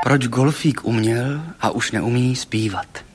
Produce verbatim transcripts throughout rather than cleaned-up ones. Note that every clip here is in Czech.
Proč golfík uměl a už neumí zpívat?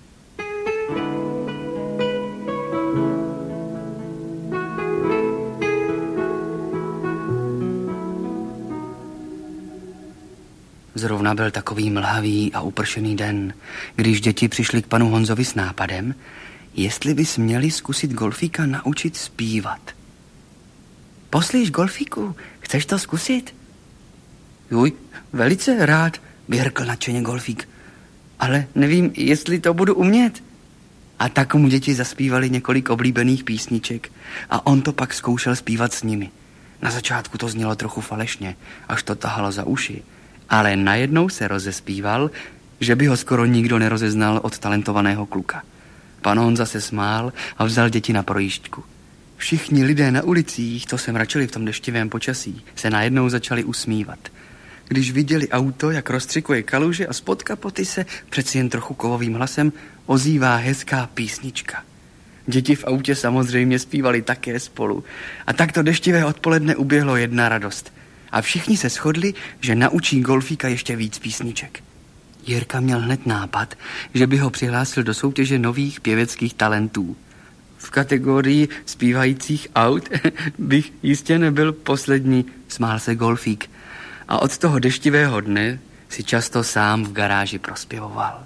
Zrovna byl takový mlhavý a upršený den, když děti přišli k panu Honzovi s nápadem, jestli bys měli zkusit golfíka naučit zpívat. Poslíš, golfíku, chceš to zkusit? Juj, velice rád, vyhrkl nadšeně golfík, ale nevím, jestli to budu umět. A tak mu děti zaspívali několik oblíbených písniček a on to pak zkoušel zpívat s nimi. Na začátku to znělo trochu falešně, až to tahalo za uši, ale najednou se rozespíval, že by ho skoro nikdo nerozeznal od talentovaného kluka. Pan Honza se smál a vzal děti na projížďku. Všichni lidé na ulicích, co se mračili v tom deštivém počasí, se najednou začali usmívat. Když viděli auto, jak rozstřikuje kaluže a spod kapoty se přeci jen trochu kovovým hlasem ozývá hezká písnička. Děti v autě samozřejmě zpívali také spolu. A tak to deštivé odpoledne uběhlo jedna radost. A všichni se shodli, že naučí golfíka ještě víc písniček. Jirka měl hned nápad, že by ho přihlásil do soutěže nových pěveckých talentů. V kategorii zpívajících aut bych jistě nebyl poslední, smál se golfík. A od toho deštivého dne si často sám v garáži prospěvoval.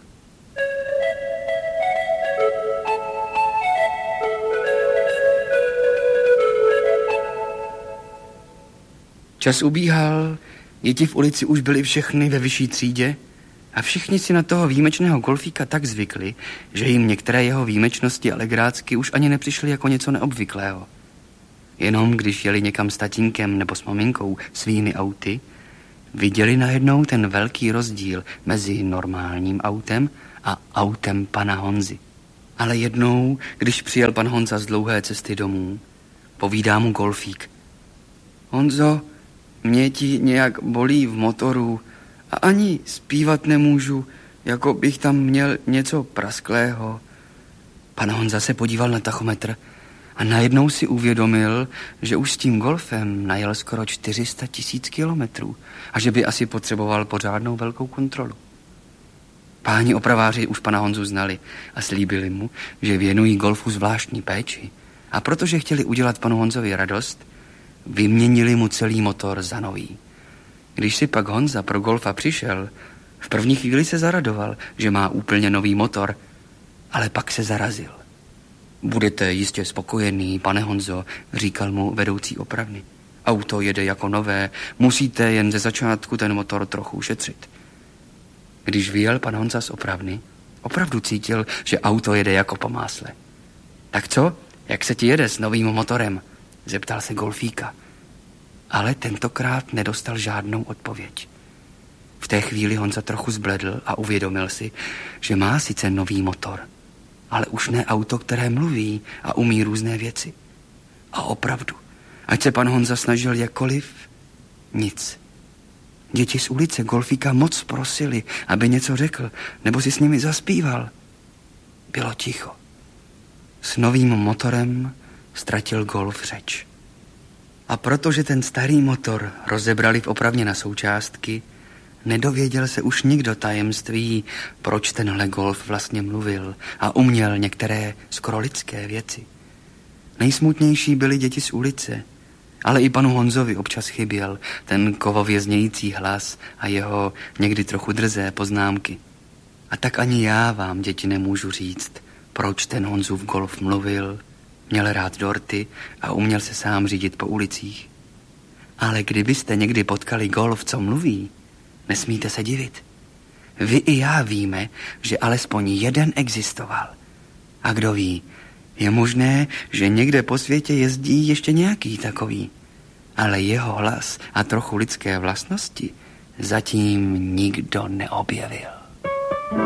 Čas ubíhal, děti v ulici už byly všechny ve vyšší třídě a všichni si na toho výjimečného golfíka tak zvykli, že jim některé jeho výjimečnosti a legrácky už ani nepřišly jako něco neobvyklého. Jenom když jeli někam s tatínkem nebo s maminkou svými auty, viděli najednou ten velký rozdíl mezi normálním autem a autem pana Honzy. Ale jednou, když přijel pan Honza z dlouhé cesty domů, povídá mu golfík: Honzo, mě ti nějak bolí v motoru a ani zpívat nemůžu, jako bych tam měl něco prasklého. Pan Honza se podíval na tachometr a najednou si uvědomil, že už s tím golfem najel skoro čtyři sta tisíc kilometrů a že by asi potřeboval pořádnou velkou kontrolu. Páni opraváři už pana Honzu znali a slíbili mu, že věnují golfu zvláštní péči. A protože chtěli udělat panu Honzovi radost, vyměnili mu celý motor za nový. Když si pak Honza pro golfa přišel, v první chvíli se zaradoval, že má úplně nový motor, ale pak se zarazil. Budete jistě spokojený, pane Honzo, říkal mu vedoucí opravny. Auto jede jako nové, musíte jen ze začátku ten motor trochu ušetřit. Když vyjel pan Honza z opravny, opravdu cítil, že auto jede jako po másle. Tak co, jak se ti jede s novým motorem? Zeptal se golfíka. Ale tentokrát nedostal žádnou odpověď. V té chvíli Honza trochu zbledl a uvědomil si, že má sice nový motor, ale už ne auto, které mluví a umí různé věci. A opravdu, ať se pan Honza snažil jakkoliv, nic. Děti z ulice golfíka moc prosili, aby něco řekl, nebo si s nimi zaspíval. Bylo ticho. S novým motorem ztratil golf řeč. A protože ten starý motor rozebrali v opravně na součástky, nedověděl se už nikdo tajemství, proč tenhle golf vlastně mluvil a uměl některé skoro lidské věci. Nejsmutnější byly děti z ulice, ale i panu Honzovi občas chyběl ten kovově znějící hlas a jeho někdy trochu drzé poznámky. A tak ani já vám, děti, nemůžu říct, proč ten Honzův golf mluvil, měl rád dorty a uměl se sám řídit po ulicích. Ale kdybyste někdy potkali golf, co mluví, nesmíte se divit. Vy i já víme, že alespoň jeden existoval. A kdo ví, je možné, že někde po světě jezdí ještě nějaký takový. Ale jeho hlas a trochu lidské vlastnosti zatím nikdo neobjevil.